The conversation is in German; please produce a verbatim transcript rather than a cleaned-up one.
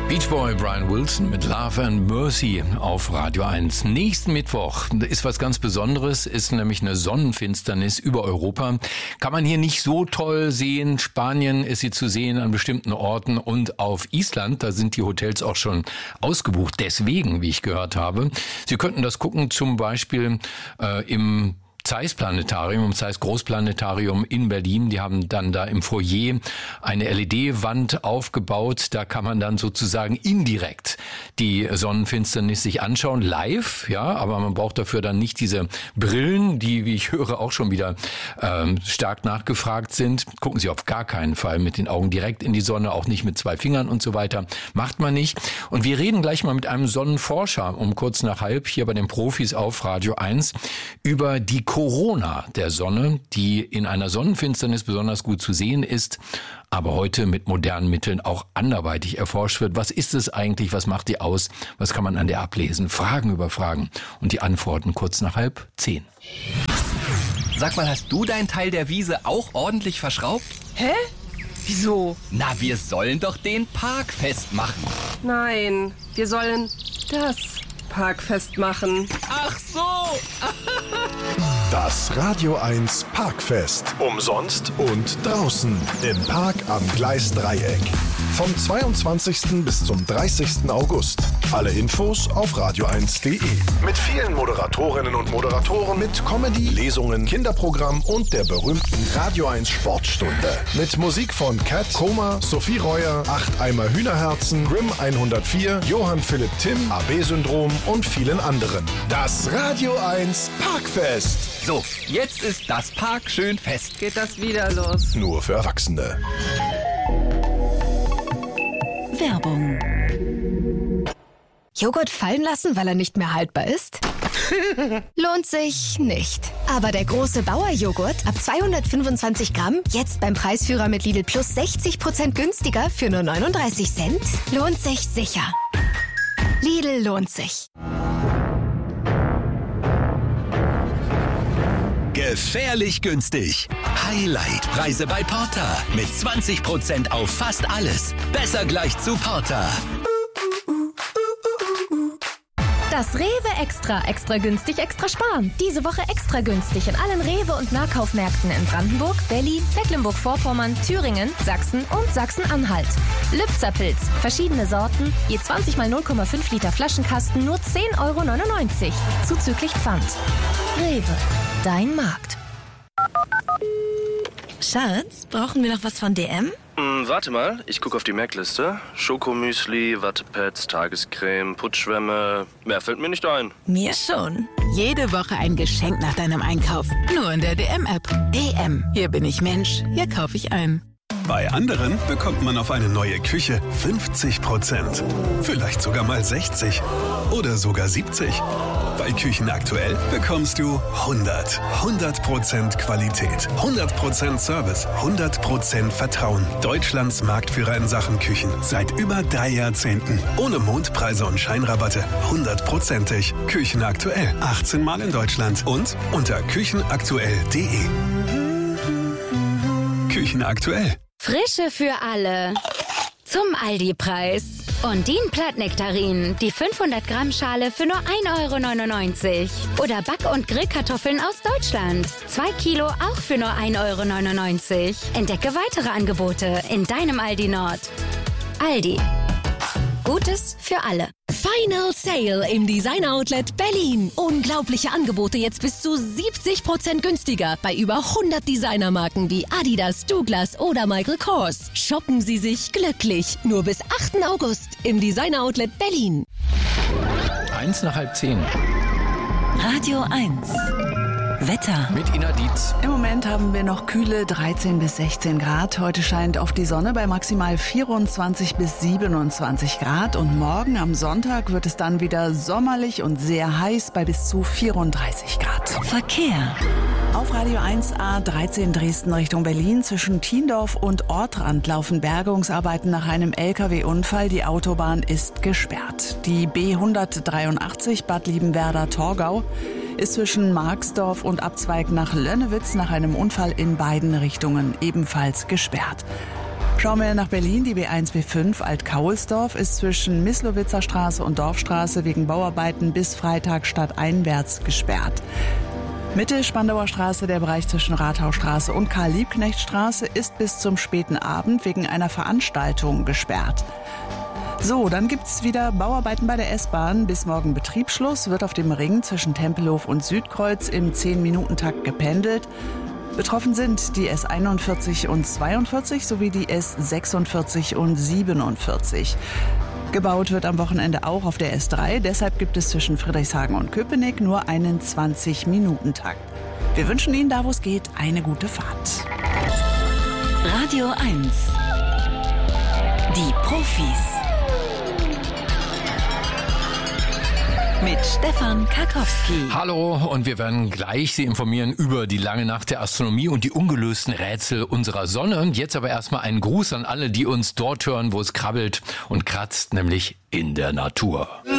Beach Boy Brian Wilson mit Love and Mercy auf Radio eins. Nächsten Mittwoch ist was ganz Besonderes, ist nämlich eine Sonnenfinsternis über Europa. Kann man hier nicht so toll sehen. Spanien ist sie zu sehen an bestimmten Orten und auf Island, da sind die Hotels auch schon ausgebucht. Deswegen, wie ich gehört habe, Sie könnten das gucken zum Beispiel äh, im Zeiss Planetarium, im Zeiss Großplanetarium in Berlin. Die haben dann da im Foyer eine L E D-Wand aufgebaut. Da kann man dann sozusagen indirekt die Sonnenfinsternis sich anschauen, live, ja, aber man braucht dafür dann nicht diese Brillen, die, wie ich höre, auch schon wieder ähm, stark nachgefragt sind. Gucken Sie auf gar keinen Fall mit den Augen direkt in die Sonne, auch nicht mit zwei Fingern und so weiter. Macht man nicht. Und wir reden gleich mal mit einem Sonnenforscher um kurz nach halb hier bei den Profis auf Radio eins über die Corona der Sonne, die in einer Sonnenfinsternis besonders gut zu sehen ist, aber heute mit modernen Mitteln auch anderweitig erforscht wird. Was ist es eigentlich? Was macht die aus? Was kann man an der ablesen? Fragen über Fragen und die Antworten kurz nach halb zehn. Sag mal, hast du deinen Teil der Wiese auch ordentlich verschraubt? Hä? Wieso? Na, wir sollen doch den Park festmachen. Nein, wir sollen das Park festmachen. Ach so! Das Radio eins Parkfest. Umsonst und draußen im Park am Gleisdreieck. Vom zweiundzwanzigsten bis zum dreißigsten August. Alle Infos auf radio eins punkt de. Mit vielen Moderatorinnen und Moderatoren, mit Comedy, Lesungen, Kinderprogramm und der berühmten Radio eins Sportstunde. Mit Musik von Cat, Koma, Sophie Reuer, Acht Eimer Hühnerherzen, Grimm hundertvier, Johann Philipp Timm, A B-Syndrom und vielen anderen. Das Radio eins Parkfest. So, jetzt ist das Park schön fest. Geht das wieder los? Nur für Erwachsene. Werbung. Joghurt fallen lassen, weil er nicht mehr haltbar ist? Lohnt sich nicht. Aber der große Bauer-Joghurt ab zweihundertfünfundzwanzig Gramm, jetzt beim Preisführer mit Lidl Plus sechzig Prozent günstiger für nur neununddreißig Cent, lohnt sich sicher. Lidl lohnt sich. Gefährlich günstig. Highlight-Preise bei Porter. Mit zwanzig Prozent auf fast alles. Besser gleich zu Porter. Das Rewe Extra. Extra günstig, extra sparen. Diese Woche extra günstig in allen Rewe- und Nahkaufmärkten in Brandenburg, Berlin, Mecklenburg-Vorpommern, Thüringen, Sachsen und Sachsen-Anhalt. Lübzer-Pilz. Verschiedene Sorten. Je zwanzig mal null Komma fünf Liter Flaschenkasten nur zehn Euro neunundneunzig. Zuzüglich Pfand. Rewe. Dein Markt. Schatz, brauchen wir noch was von D M? Hm, warte mal, ich gucke auf die Merkliste. Schokomüsli, Wattepads, Tagescreme, Putzschwämme. Mehr fällt mir nicht ein. Mir schon. Jede Woche ein Geschenk nach deinem Einkauf. Nur in der D M-App. D M. Hier bin ich Mensch. Hier kaufe ich ein. Bei anderen bekommt man auf eine neue Küche fünfzig Prozent. Vielleicht sogar mal sechzig. Oder sogar siebzig. Bei Küchen aktuell bekommst du hundert. hundert Prozent Qualität, hundert Prozent Service, hundert Prozent Vertrauen. Deutschlands Marktführer in Sachen Küchen. Seit über drei Jahrzehnten. Ohne Mondpreise und Scheinrabatte. hundertprozentig. Küchen aktuell. achtzehn Mal in Deutschland. Und unter küchenaktuell punkt de. Küchen aktuell. Frische für alle. Zum Aldi-Preis. Undin-Plattnektarinen, die fünfhundert Gramm Schale für nur ein Euro neunundneunzig. Oder Back- und Grillkartoffeln aus Deutschland. zwei Kilo auch für nur ein Euro neunundneunzig. Entdecke weitere Angebote in deinem Aldi Nord. Aldi. Gutes für alle. Final Sale im Design Outlet Berlin. Unglaubliche Angebote jetzt bis zu siebzig Prozent günstiger bei über hundert Designermarken wie Adidas, Douglas oder Michael Kors. Shoppen Sie sich glücklich. Nur bis achten August im Design Outlet Berlin. Eins nach halb zehn. Radio eins. Wetter. Mit Ina Dietz. Im Moment haben wir noch kühle dreizehn bis sechzehn Grad. Heute scheint oft die Sonne bei maximal vierundzwanzig bis siebenundzwanzig Grad. Und morgen am Sonntag wird es dann wieder sommerlich und sehr heiß bei bis zu vierunddreißig Grad. Verkehr. Auf Radio eins A dreizehn Dresden Richtung Berlin zwischen Thiendorf und Ortrand laufen Bergungsarbeiten nach einem L K W-Unfall. Die Autobahn ist gesperrt. Die B hundertdreiundachtzig Bad Liebenwerda-Torgau ist zwischen Marxdorf und Abzweig nach Lönnewitz nach einem Unfall in beiden Richtungen ebenfalls gesperrt. Schauen wir nach Berlin. Die B eins B fünf Alt-Kaulsdorf ist zwischen Mislowitzer Straße und Dorfstraße wegen Bauarbeiten bis Freitag stadteinwärts gesperrt. Mitte Spandauer Straße, der Bereich zwischen Rathausstraße und Karl-Liebknecht-Straße, ist bis zum späten Abend wegen einer Veranstaltung gesperrt. So, dann gibt's wieder Bauarbeiten bei der S-Bahn. Bis morgen Betriebsschluss wird auf dem Ring zwischen Tempelhof und Südkreuz im zehn-Minuten-Takt gependelt. Betroffen sind die S einundvierzig und zweiundvierzig sowie die S sechsundvierzig und siebenundvierzig. Gebaut wird am Wochenende auch auf der S drei. Deshalb gibt es zwischen Friedrichshagen und Köpenick nur einen zwanzig-Minuten-Takt. Wir wünschen Ihnen, da wo es geht, eine gute Fahrt. Radio eins. Die Profis. Mit Stefan Karkowski. Hallo, und wir werden gleich Sie informieren über die lange Nacht der Astronomie und die ungelösten Rätsel unserer Sonne. Jetzt aber erstmal einen Gruß an alle, die uns dort hören, wo es krabbelt und kratzt, nämlich in der Natur.